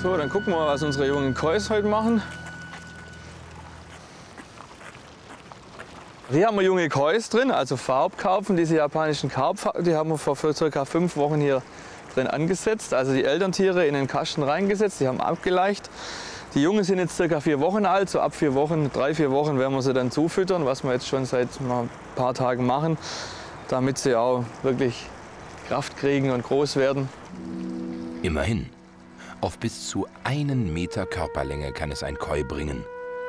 So, dann gucken wir mal, was unsere jungen Kois heute machen. Hier haben wir junge Kois drin, also Farbkarpfen, diese japanischen Karpfen, die haben wir vor ca. 5 Wochen hier drin angesetzt. Also die Elterntiere in den Kasten reingesetzt, die haben abgeleicht. Die Jungen sind jetzt ca. 4 Wochen alt, so ab 4 Wochen, 3-4 Wochen werden wir sie dann zufüttern, was wir jetzt schon seit ein paar Tagen machen, damit sie auch wirklich Kraft kriegen und groß werden. Immerhin. Auf bis zu 1 Meter Körperlänge kann es ein Koi bringen.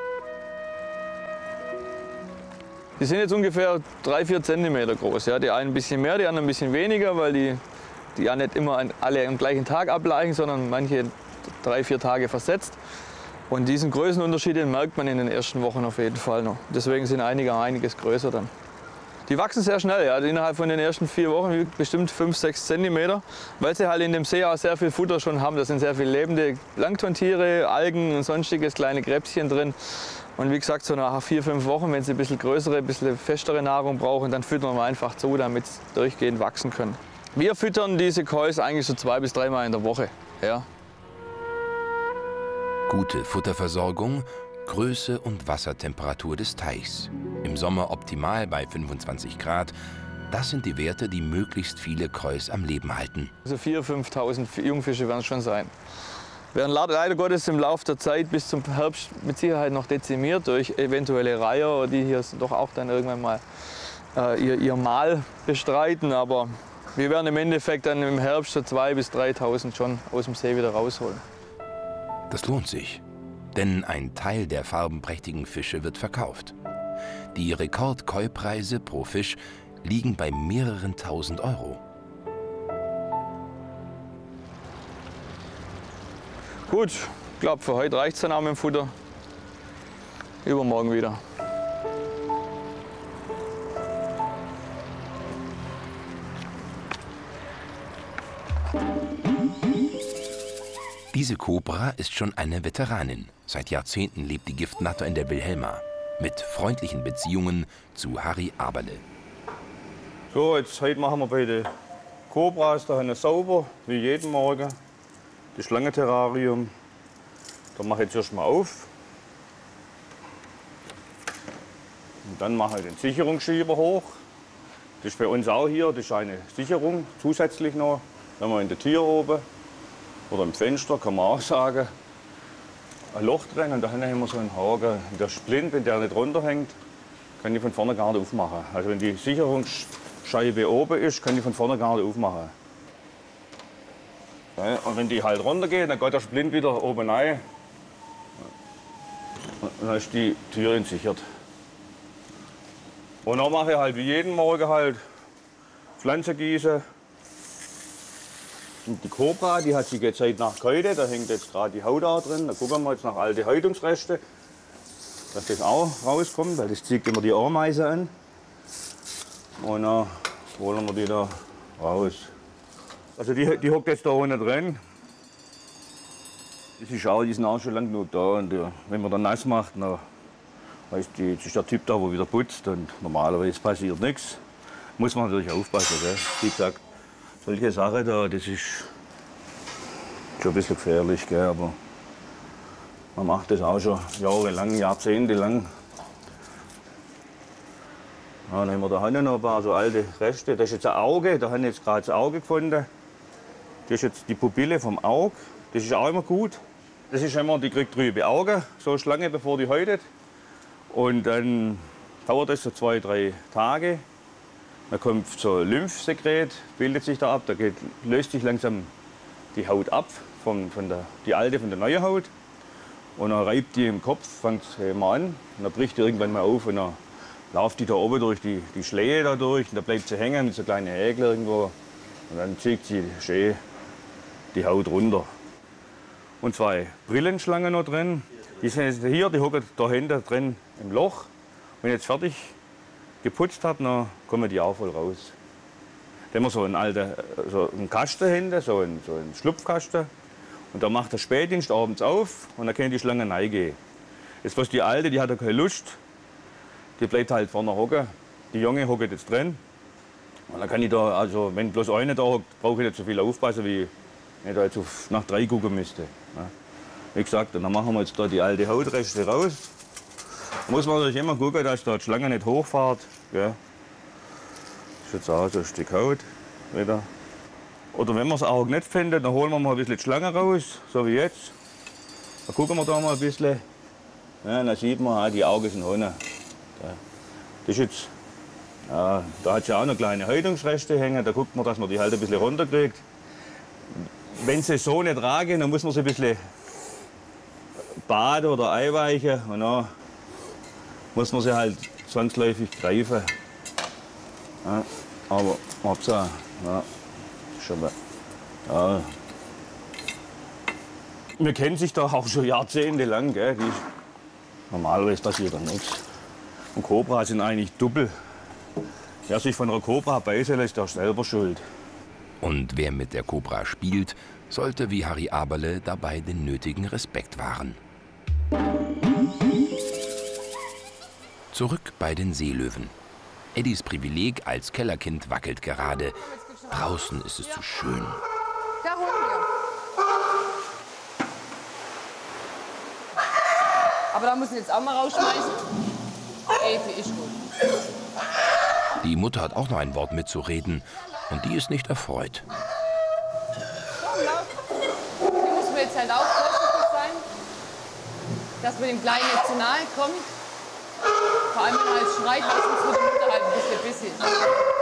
Die sind jetzt ungefähr 3-4 Zentimeter groß. Ja. Die einen ein bisschen mehr, die anderen ein bisschen weniger, weil die ja nicht immer alle am gleichen Tag ableichen, sondern manche 3-4 Tage versetzt. Und diesen Größenunterschied den merkt man in den ersten Wochen auf jeden Fall noch. Deswegen sind einige einiges größer dann. Die wachsen sehr schnell, ja. Innerhalb von den ersten 4 Wochen bestimmt 5-6 Zentimeter, weil sie halt in dem See auch sehr viel Futter schon haben. Da sind sehr viele lebende Planktontiere, Algen und sonstiges, kleine Krebschen drin. Und wie gesagt, so nach 4-5 Wochen, wenn sie ein bisschen größere, ein bisschen festere Nahrung brauchen, dann füttern wir einfach zu, damit sie durchgehend wachsen können. Wir füttern diese Kois eigentlich so 2- bis 3 Mal in der Woche. Ja. Gute Futterversorgung, Größe und Wassertemperatur des Teichs. Im Sommer optimal bei 25 Grad. Das sind die Werte, die möglichst viele Kois am Leben halten. Also 4.000, 5.000 Jungfische werden es schon sein. Werden leider Gottes im Laufe der Zeit bis zum Herbst mit Sicherheit noch dezimiert durch eventuelle Reiher, die hier doch auch dann irgendwann mal ihr Mahl bestreiten. Aber wir werden im Endeffekt dann im Herbst so 2.000 bis 3.000 schon aus dem See wieder rausholen. Das lohnt sich, denn ein Teil der farbenprächtigen Fische wird verkauft. Die Rekord-Koi-Preise pro Fisch liegen bei mehreren tausend Euro. Gut, ich glaube, für heute reicht es dann auch mit dem Futter. Übermorgen wieder. Diese Kobra ist schon eine Veteranin. Seit Jahrzehnten lebt die Giftnatter in der Wilhelma. Mit freundlichen Beziehungen zu Harry Aberle. So, heute machen wir bei den Kobras da sauber, wie jeden Morgen. Das Schlangenterrarium. Da mache ich jetzt erst mal auf. Und dann mache ich den Sicherungsschieber hoch. Das ist bei uns auch hier, das ist eine Sicherung zusätzlich noch. Wenn man in der Tür oben oder im Fenster, kann man auch sagen, ein Loch drin und da haben wir so einen Haken. Der Splint, wenn der nicht runterhängt, kann ich von vorne gar nicht aufmachen. Also wenn die Sicherungsscheibe oben ist, kann ich von vorne gar nicht aufmachen. Ja, und wenn die halt runtergeht, dann geht der Splint wieder oben rein. Und dann ist die Tür entsichert. Und dann mache ich halt wie jeden Morgen halt Pflanze gießen. Und die Kobra, die hat sich jetzt heute Nacht gehäutet, da hängt jetzt gerade die Haut da drin. Da gucken wir jetzt nach alte Häutungsreste, dass das auch rauskommt, weil das zieht immer die Ameise an. Und dann holen wir die da raus. Also die hockt jetzt da unten drin. Die sind auch schon lange genug da. Und wenn man dann nass macht, dann ist der Typ da, der wieder putzt. Und normalerweise passiert nichts. Muss man natürlich aufpassen. Gell? Wie gesagt, solche Sachen da, das ist schon ein bisschen gefährlich. Gell? Aber man macht das auch schon jahrelang, jahrzehntelang. Ja, dann haben wir da hinten noch ein paar so alte Reste. Das ist jetzt ein Auge, da haben wir jetzt gerade das Auge gefunden. Das ist jetzt die Pupille vom Auge. Das ist auch immer gut. Das ist immer, die kriegt trübe Augen, so eine Schlange, bevor die häutet. Und dann dauert das so 2-3 Tage. Dann kommt so ein Lymphsekret, bildet sich da ab. Da löst sich langsam die Haut ab, die alte von der neuen Haut. Und dann reibt die im Kopf, fängt immer an. Und dann bricht die irgendwann mal auf. Und dann läuft die da oben durch die Schläge da durch. Und da bleibt sie hängen mit so kleinen Häkeln irgendwo. Und dann zieht sie schön die Haut runter. Und 2 Brillenschlangen noch drin. Die sind jetzt hier, die hocken da hinten drin im Loch. Wenn ich jetzt fertig geputzt habe, dann kommen die auch voll raus. Da haben wir so einen Kasten hinten, so einen Schlupfkasten. Und da macht der Spätdienst abends auf und dann können die Schlangen reingehen. Jetzt was die Alte, die hat ja keine Lust. Die bleibt halt vorne hocken. Die Junge hockt jetzt drin. Und dann kann ich da, also wenn bloß eine da hockt, brauche ich nicht so viel aufpassen, wie wenn ich da jetzt nach 3 gucken müsste. Ja. Wie gesagt, dann machen wir jetzt da die alte Hautreste raus. Da muss man natürlich immer gucken, dass da die Schlange nicht hochfährt. Gell? Das ist jetzt auch so ein Stück Haut wieder. Oder wenn wir das Auge nicht finden, dann holen wir mal ein bisschen die Schlange raus, so wie jetzt. Dann gucken wir da mal ein bisschen. Ja, dann sieht man, die Augen sind unten. Das ist jetzt, ja, da hat sie auch noch kleine Häutungsreste hängen. Da guckt man, dass man die halt ein bisschen runterkriegt. Wenn sie so nicht tragen, dann muss man sie ein bisschen baden oder einweichen. Und dann muss man sie halt zwangsläufig greifen. Ja, aber Hauptsache, ja, schon mal. Ja. Wir kennen sich da auch schon jahrzehntelang. Gell? Normalerweise passiert da nichts. Und Kobras sind eigentlich Doppel. Wer sich von einer Kobra beißen lässt, der ist selber schuld. Und wer mit der Kobra spielt, sollte wie Harry Aberle dabei den nötigen Respekt wahren. Zurück bei den Seelöwen. Eddies Privileg als Kellerkind wackelt gerade. Draußen ist es zu schön. Da holen wir. Aber da müssen wir jetzt auch mal rausschmeißen. Evi ist gut. Die Mutter hat auch noch ein Wort mitzureden und die ist nicht erfreut. Komm, lauf. Hier müssen wir jetzt halt auch vorsichtig sein, dass wir dem Kleinen nicht zu nahe kommen. Vor allem, wenn er halt schreit, weil sonst wird die Mutter halt ein bisschen bissig.